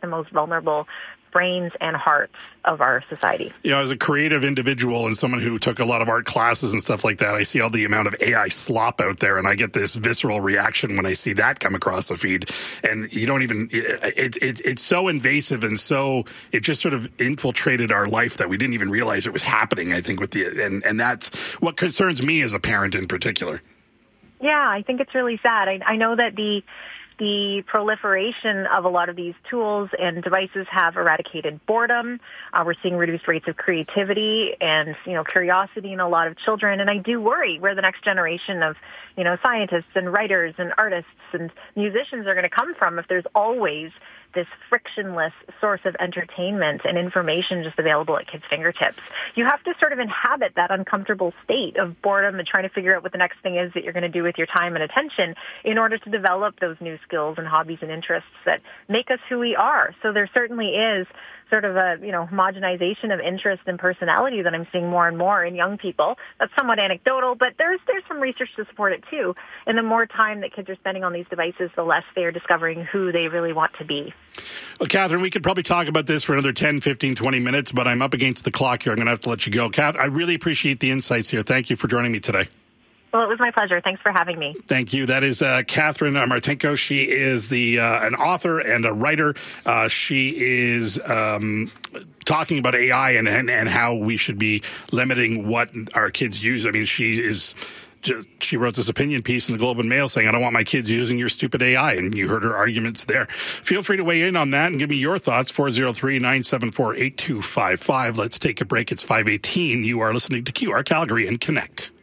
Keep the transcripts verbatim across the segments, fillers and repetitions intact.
the most vulnerable brains and hearts of our society. You know, as a creative individual and someone who took a lot of art classes and stuff like that, I see all the amount of A I slop out there, and I get this visceral reaction when I see that come across the feed. And you don't even, it's it, it, it's so invasive and so, it just sort of infiltrated our life that we didn't even realize it was happening, I think, with the, and, and that's what concerns me as a parent in particular. Yeah, I think it's really sad. I, I know that the The proliferation of a lot of these tools and devices have eradicated boredom. Uh, we're seeing reduced rates of creativity and, you know, curiosity in a lot of children. And I do worry where the next generation of, you know, scientists and writers and artists and musicians are going to come from if there's always this frictionless source of entertainment and information just available at kids' fingertips. You have to sort of inhabit that uncomfortable state of boredom and trying to figure out what the next thing is that you're going to do with your time and attention in order to develop those new skills and hobbies and interests that make us who we are. So there certainly is sort of a, you know, homogenization of interest and personality that I'm seeing more and more in young people. That's somewhat anecdotal, but there's there's some research to support it too. And the more time that kids are spending on these devices, the less they're discovering who they really want to be. Well, Catherine, we could probably talk about this for another ten, fifteen, twenty minutes, but I'm up against the clock here. I'm going to have to let you go. Kath, I really appreciate the insights here. Thank you for joining me today. Well, it was my pleasure. Thanks for having me. Thank you. That is uh, Catherine Martinko. She is the uh, an author and a writer. Uh, she is um, talking about A I and, and, and how we should be limiting what our kids use. I mean, she is... Just, she wrote this opinion piece in the Globe and Mail saying, I don't want my kids using your stupid A I. And you heard her arguments there. Feel free to weigh in on that and give me your thoughts. four oh three, nine seven four, eight two five five. Let's take a break. It's five eighteen. You are listening to Q R Calgary and Connect.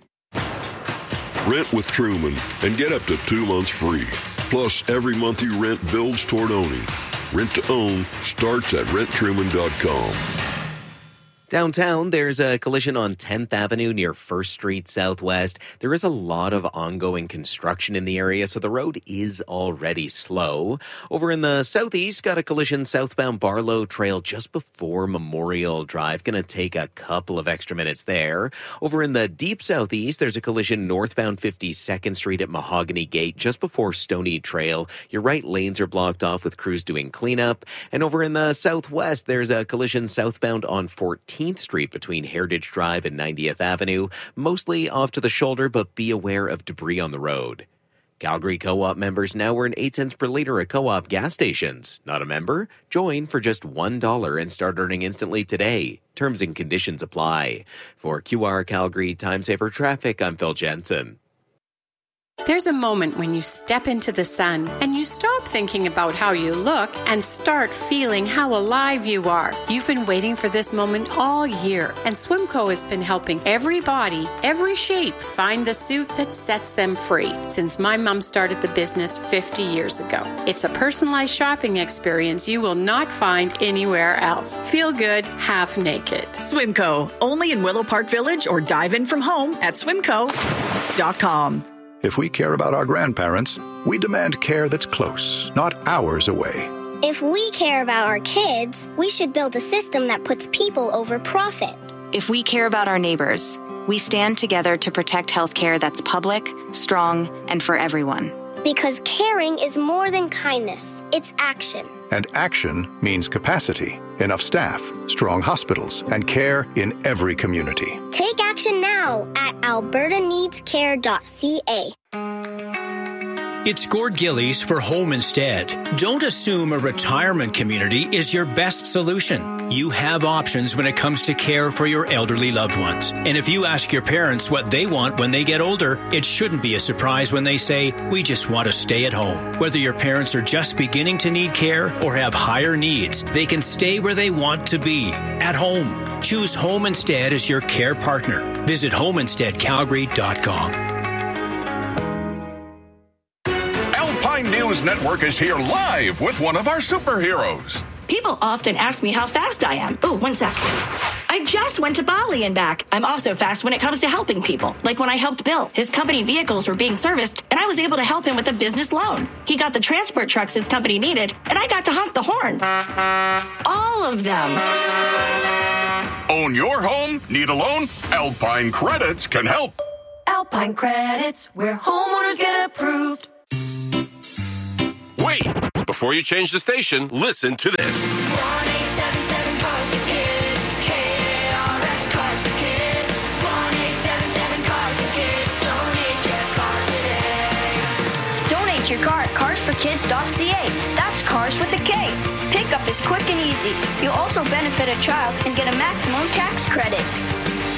Rent with Truman and get up to two months free. Plus, every month you rent builds toward owning. Rent to own starts at rent truman dot com. Downtown, there's a collision on tenth Avenue near First Street Southwest. There is a lot of ongoing construction in the area, so the road is already slow. Over in the southeast, got a collision southbound Barlow Trail just before Memorial Drive. Going to take a couple of extra minutes there. Over in the deep southeast, there's a collision northbound fifty-second Street at Mahogany Gate just before Stony Trail. Your right lanes are blocked off with crews doing cleanup. And over in the southwest, there's a collision southbound on fourteenth Street between Heritage Drive and ninetieth Avenue, mostly off to the shoulder, but be aware of debris on the road. Calgary Co-op members now earn eight cents per liter at Co-op gas stations. Not a member? Join for just one dollar and start earning instantly today. Terms and conditions apply. For Q R Calgary Time Saver Traffic, I'm Phil Jensen. There's a moment when you step into the sun and you stop thinking about how you look and start feeling how alive you are. You've been waiting for this moment all year, and Swimco has been helping every body, every shape find the suit that sets them free since my mom started the business fifty years ago. It's a personalized shopping experience you will not find anywhere else. Feel good, half naked. Swimco, only in Willow Park Village, or dive in from home at swimco dot com. If we care about our grandparents, we demand care that's close, not hours away. If we care about our kids, we should build a system that puts people over profit. If we care about our neighbors, we stand together to protect healthcare that's public, strong, and for everyone. Because caring is more than kindness, it's action. And action means capacity, enough staff, strong hospitals, and care in every community. Take action now at alberta needs care dot c a. It's Gord Gillies for Home Instead. Don't assume a retirement community is your best solution. You have options when it comes to care for your elderly loved ones. And if you ask your parents what they want when they get older, it shouldn't be a surprise when they say, we just want to stay at home. Whether your parents are just beginning to need care or have higher needs, they can stay where they want to be, at home. Choose Home Instead as your care partner. Visit home instead calgary dot com. News Network is here live with one of our superheroes. People often ask me how fast I am. Oh, one sec. I just went to Bali and back. I'm also fast when it comes to helping people. Like when I helped Bill. His company vehicles were being serviced, and I was able to help him with a business loan. He got the transport trucks his company needed, and I got to honk the horn. All of them. Own your home? Need a loan? Alpine Credits can help. Alpine Credits, where homeowners get approved. Wait, before you change the station, listen to this. one eight seven seven cars for kids. K A R S Cars for Kids. one eight seven seven cars for kids. Donate your car today. Donate your car at cars for kids dot c a. That's cars with a K. Pickup is quick and easy. You'll also benefit a child and get a maximum tax credit.